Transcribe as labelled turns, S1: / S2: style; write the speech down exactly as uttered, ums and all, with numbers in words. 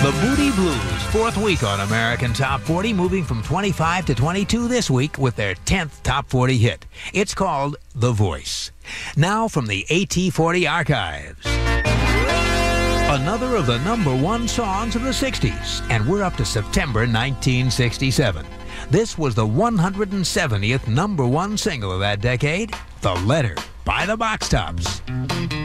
S1: The Moody Blues, fourth week on American Top forty, moving from twenty-five to twenty-two this week with their tenth Top forty hit. It's called The Voice. Now from the A T forty archives. Another of the number one songs of the sixties, and we're up to September nineteen sixty-seven. This was the one hundred seventieth number one single of that decade, The Letter by the Box Tops.